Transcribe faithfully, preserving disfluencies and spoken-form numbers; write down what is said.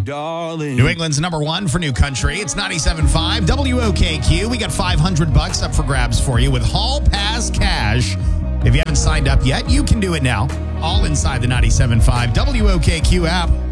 darling. New England's number one for new country. It's ninety-seven point five W O K Q. We got five hundred bucks up for grabs for you with Hall Pass Cash. If you haven't signed up yet, you can do it now. All inside the ninety-seven point five W O K Q app.